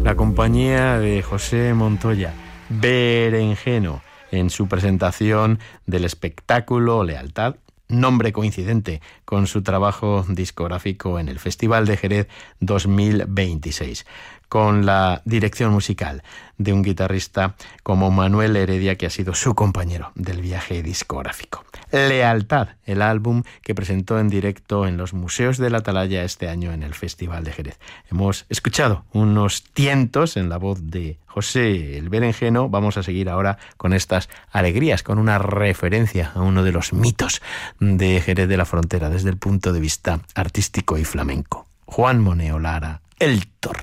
la compañía de José Montoya, Berenjeno, en su presentación del espectáculo Lealtad, nombre coincidente con su trabajo discográfico en el Festival de Jerez 2026, con la dirección musical de un guitarrista como Manuel Heredia, que ha sido su compañero del viaje discográfico. Lealtad, el álbum que presentó en directo en los Museos de la Atalaya este año en el Festival de Jerez. Hemos escuchado unos tientos en la voz de José el Berenjeno. Vamos a seguir ahora con estas alegrías, con una referencia a uno de los mitos de Jerez de la Frontera desde el punto de vista artístico y flamenco. Juan Moneo Lara, El Tornado.